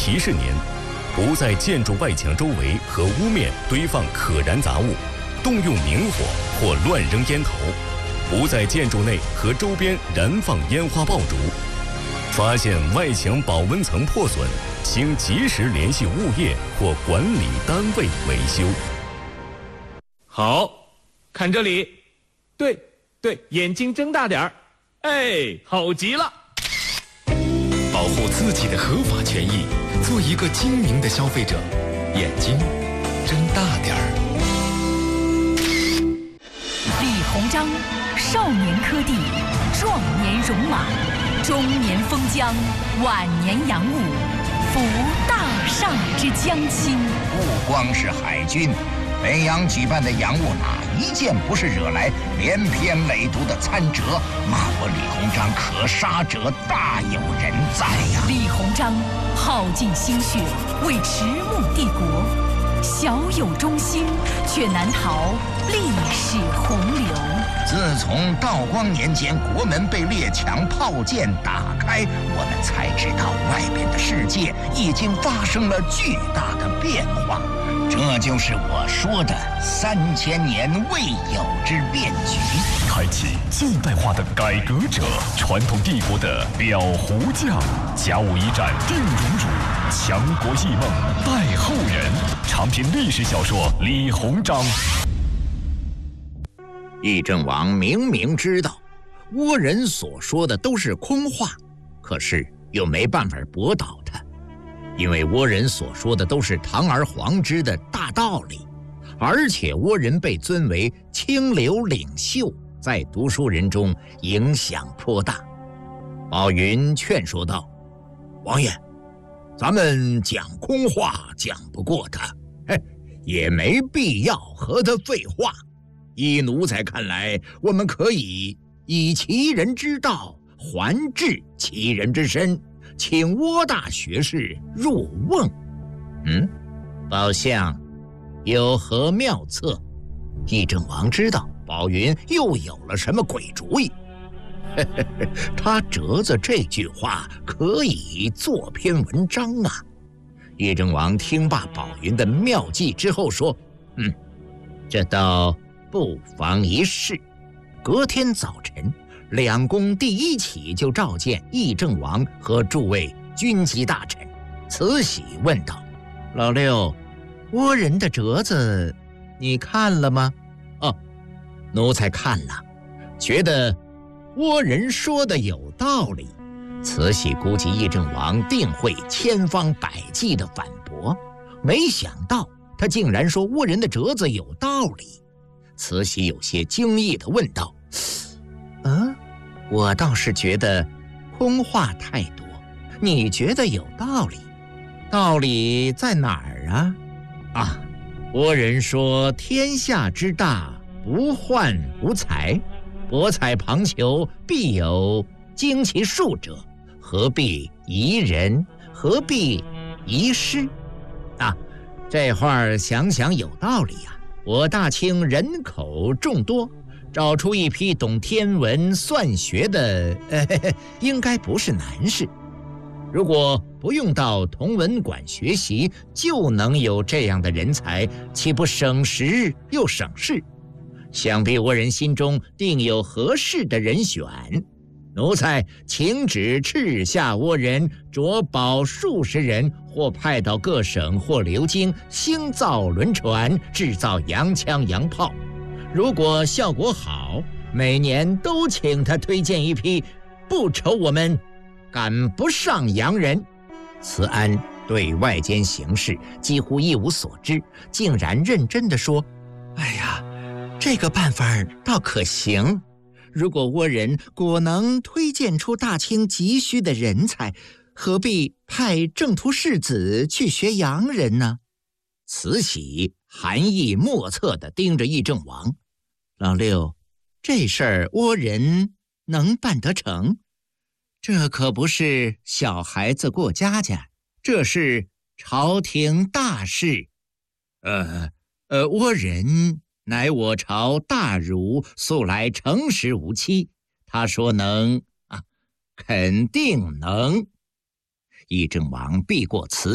提示您，不在建筑外墙周围和屋面堆放可燃杂物，动用明火或乱扔烟头，不在建筑内和周边燃放烟花爆竹。发现外墙保温层破损，请及时联系物业或管理单位维修。 好，看这里，对，眼睛睁大点儿，哎，好极了！ 保护自己的合法权益，做一个精明的消费者，眼睛睁大点儿。 李鸿章，少年科第，壮年戎马，中年封疆，晚年洋务，服大厦之将倾。 不光是海军，北洋举办的洋务哪一件不是惹来连篇累牍的参折？骂我李鸿章可杀者大有人在呀！ 李鸿章耗尽心血为迟暮帝国，小有忠心，却难逃历史洪流。 自从道光年间国门被列强炮舰打开，我们才知道外边的世界已经发生了巨大的变化。这就是我说的3000年未有之变局， 开启现代化的改革者，传统帝国的裱糊匠，甲午一战定荣辱，强国异梦待后人。长篇历史小说《李鸿章》。 议政王明明知道倭人所说的都是空话，可是又没办法驳倒他，因为倭人所说的都是堂而皇之的大道理，而且倭人被尊为清流领袖，在读书人中影响颇大。宝云劝说道：“王爷，咱们讲空话讲不过他，也没必要和他废话。依奴才看来，我们可以以其人之道还治其人之身，请倭大学士入瓮。”宝相有何妙策？议政王知道宝云又有了什么鬼主意，他折子这句话可以做篇文章啊。议政王听罢宝云的妙计之后说：“这倒不妨一试。”隔天早晨，两宫第一起就召见议政王和诸位军机大臣。慈禧问道：“老六，倭人的折子你看了吗？”“哦，奴才看了，觉得倭人说的有道理。”慈禧估计议政王定会千方百计地反驳，没想到他竟然说倭人的折子有道理。慈禧有些惊异地问道：“我倒是觉得空话太多，你觉得有道理？道理在哪儿啊？”“倭人说天下之大，不患无才，博采旁求，必有精其数者，何必疑人？何必疑师？”这话想想有道理呀。我大清人口众多，找出一批懂天文算学的，应该不是难事。如果不用到同文馆学习，就能有这样的人才，岂不省时又省事？想必倭人心中定有合适的人选。奴才请旨敕下倭人着保数十人，或派到各省，或流经兴造轮船，制造洋枪洋炮。如果效果好，每年都请他推荐一批，不愁我们赶不上洋人。慈安对外间形势几乎一无所知，竟然认真地说：“哎呀，这个办法倒可行。如果倭人果能推荐出大清急需的人才，何必派正途士子去学洋人呢？”慈禧含意莫测地盯着议政王：“老六，这事儿倭人能办得成？这可不是小孩子过家家，这是朝廷大事。倭人乃我朝大儒，素来诚实无欺。他说能，肯定能。”议政王避过慈